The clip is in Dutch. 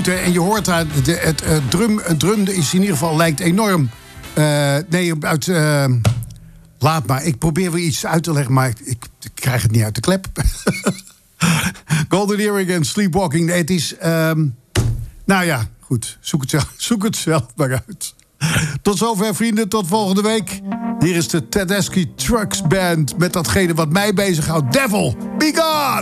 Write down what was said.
goed, hè? En je hoort daar, het drum is in ieder geval, lijkt enorm... laat maar, ik probeer weer iets uit te leggen, maar ik krijg het niet uit de klep. Golden Earring en Sleepwalking, het is... nou ja, goed, zoek het zelf maar uit. Tot zover, vrienden, tot volgende week. Hier is de Tedeschi Trucks Band met datgene wat mij bezighoudt. Devil, be gone!